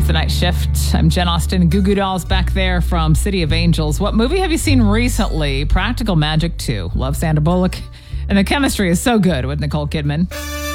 The Night Shift. I'm Jen Austen. Goo Goo Dolls back there from City of Angels. What movie have you seen recently? Practical Magic 2. Love Sandra Bullock. And the chemistry is so good with Nicole Kidman.